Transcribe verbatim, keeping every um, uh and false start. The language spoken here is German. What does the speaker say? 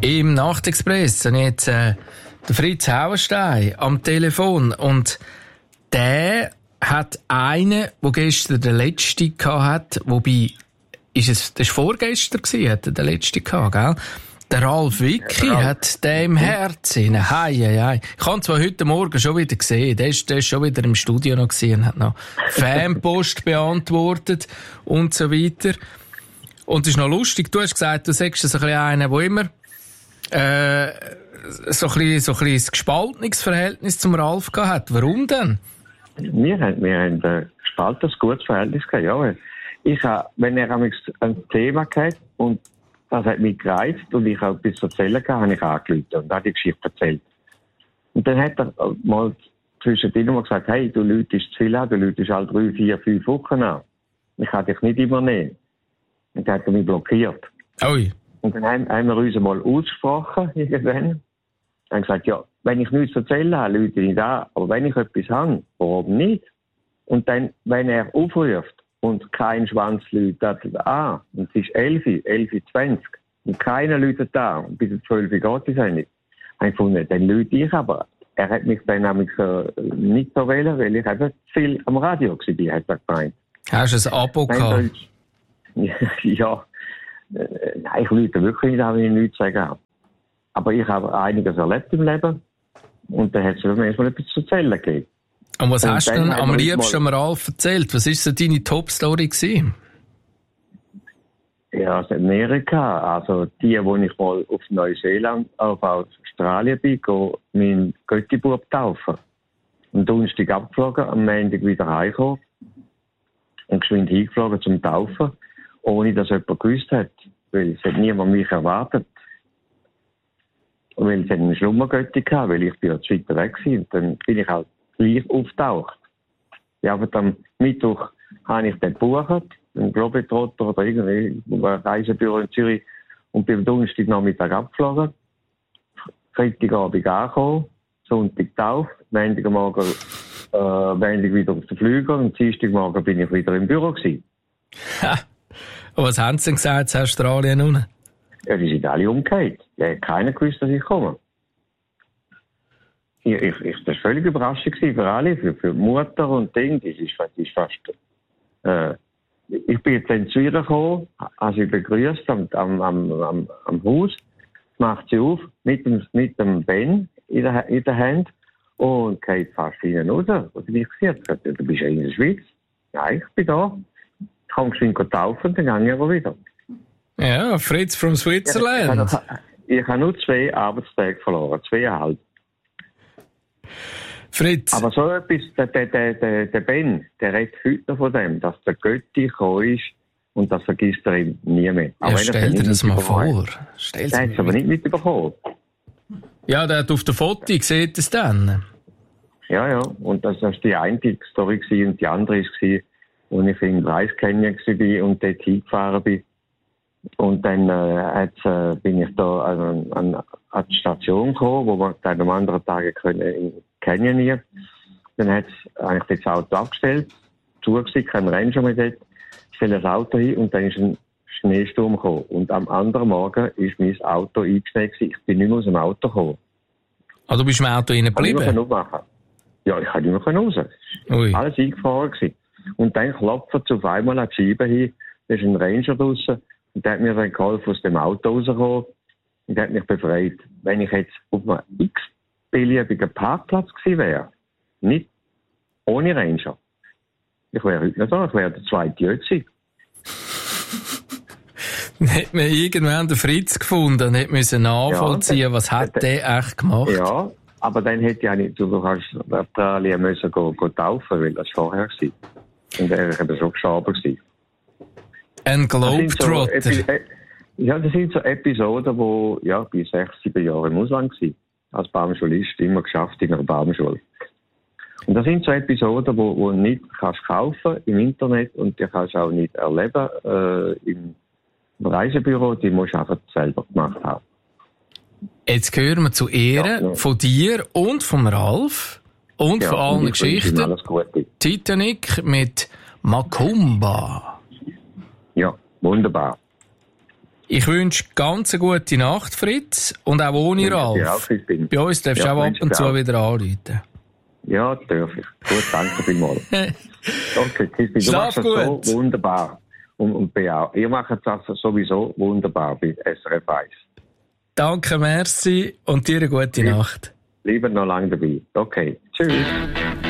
Im Nachtexpress habe ich jetzt äh, den Fritz Hauenstein am Telefon und der hat einen, der gestern den letzten gehabt hat, wobei, ist es, das war vorgestern gewesen, hat er den letzten gehabt, gell? Der Ralf Wicki ja, hat den im Herzen. Hei, hei, hei. Ich habe zwar heute Morgen schon wieder gesehen, der ist, der ist schon wieder im Studio noch gesehen, hat noch Fanpost beantwortet und so weiter. Und es ist noch lustig, du hast gesagt, du sagst so ein bisschen einer, der immer äh, so ein bisschen, so ein bisschen ein gespaltenes Verhältnis zum Ralf gehabt hat. Warum denn? Wir haben, wir haben ein gespaltenes, gutes Verhältnis gehabt, ja. Ich habe, wenn er ein Thema gehabt und das hat mich gereizt und ich auch etwas erzählen kann, habe ich angerufen und habe die Geschichte erzählt. Und dann hat er mal zwischendrin mal gesagt, hey, du läutest zu viel an, du läutest alle drei, vier, fünf Wochen an. Ich kann dich nicht immer nehmen. Und dann hat er mich blockiert. Ui. Und dann haben, haben wir uns mal ausgesprochen, irgendwann. Haben gesagt, ja, wenn ich nichts zu erzählen habe, läute ich nicht an, aber wenn ich etwas habe, warum nicht? Und dann, wenn er aufruft, und kein Schwanz läutet an. Und es ist elf, elf, zwanzig. Und keiner läutet an. Und bis zwölf geht es nicht. Ich gefunden, dann läute ich aber. Er hat mich dann nämlich äh, nicht so wählen, weil ich eben zu viel am Radio war, hat er gemeint. Hast du ein Abo gehabt? Ja. Äh, nein, ich läute wirklich nicht, wenn ich nichts zu sagen habe. Aber ich habe einiges erlebt im Leben. Und dann hat es mir erstmal etwas zu erzählen gegeben. Und was und hast du denn am liebsten am mal... Ralf erzählt? Was war so deine Top-Story gewesen? Ja, aus Amerika. Also die, wo ich mal auf Neuseeland, auf Australien bin, gehe meinen Göttibub taufen. Am Donnerstag abgeflogen, am Montag wieder heimgekommen und geschwind hingeflogen zum Taufen, ohne dass jemand gewusst hat. Weil es hat niemand mich erwartet. Und weil es einen Schlummergötti gehabt, weil ich bin ja zu weit weg war. Und dann bin ich halt gleich auftaucht. Ja, aber am Mittwoch habe ich den gebucht, einen Globetrotter oder irgendwie ein Reisebüro in Zürich und bin am Donnerstagnachmittag abgeflogen. Freitagabend angekommen, Sonntag getauft, Montagmorgen äh, Montag wieder auf den Flüger und Dienstagmorgen bin ich wieder im Büro gewesen. Ha! Und was haben sie denn gesagt zu Australien nun? Ja, die sind alle umgekehrt. Ja, hat keiner gewusst, dass ich komme. Ich, ich, ich, das war völlig überraschend für alle, für, für die Mutter und Ding. Das ist, das ist fast, äh, ich bin jetzt in Zürich gekommen, habe sie begrüßt am, am, am, am, am Haus, macht sie auf, mit dem, mit dem Ben in der, in der Hand und geht fast hinten raus. Was bin ich gesagt? Du bist ja in der Schweiz. Ja, ich bin da. Ich kann geschwind taufen, dann gehe ich aber wieder. Ja, Fritz from Switzerland. Ja, ich, ich habe nur zwei Arbeitstage verloren, zweieinhalb. Fritz. Aber so etwas, der, der, der, der Ben, der redet heute noch von dem, dass der Götti gekommen ist und das vergisst er ihm nie mehr. Ja, stell dir das mal vor. Stell der hat es aber nicht mitbekommen. Ja, der hat auf der Foto, sieht es dann. Ja, ja, und das war die eine Story gewesen, und die andere war, als ich in Bryce Canyon war und dort hingefahren bin. Und dann äh, äh, bin ich da an, an, an die Station gekommen, wo wir dann am anderen Tag können in Canyon hier. Dann hat eigentlich das Auto abgestellt, zugesicht, kein Ranger mehr dort, stelle das Auto hin und dann ist ein Schneesturm gekommen. Und am anderen Morgen ist mein Auto eingeschneit gewesen. Ich bin nicht mehr aus dem Auto gekommen. Ah, du bist im Auto innen geblieben? Ich machen. Ja, ich konnte nicht mehr raus. Ui. Alles eingefahren gewesen. Und dann klopft es auf einmal an die Scheibe hin, da ist ein Ranger draussen. Und der hat mir dann geholfen, aus dem Auto rauszukommen. Und der hat mich befreit. Wenn ich jetzt auf einem x-beliebigen Parkplatz gewesen wäre, nicht ohne Ranger, ich wäre heute nicht da, ich wäre der zweite Jötzi. Dann hat man irgendwann den Fritz gefunden und hat müssen nachvollziehen, ja, was hat der, der echt gemacht? Ja, aber dann hätte ich auch nicht, du kannst Australien müssen go, go taufen, weil das vorher war. Und er war eben schon gestorben gewesen. Ein Globetrotter. So Epi- ja, das sind so Episoden, wo, ja, ich war sechs, sieben Jahre im Ausland gewesen. Als Baumschulist, immer geschafft in einer Baumschule. Und das sind so Episoden, wo, wo du nicht kannst kaufen im Internet und die kannst auch nicht erleben, äh, im Reisebüro, die musst du einfach selber gemacht haben. Jetzt hören wir zu Ehren ja, von dir und vom Ralf und ja, von allen Geschichten. Alles Gute. Titanic mit Macumba. Ja, wunderbar. Ich wünsche ganz eine gute Nacht, Fritz. Und auch ohne Ralf. Ja, auch, Bei uns darfst du ja, auch ab und zu auch. wieder anrufen. Ja, darf ich. Gut, danke vielmals. Okay, Christi, du Schlaf machst es gut. so wunderbar. Und, und auch. Ihr macht es sowieso wunderbar bei S R F eins. Danke, merci und dir eine gute Lieb, Nacht. Lieber noch lange dabei. Okay, tschüss.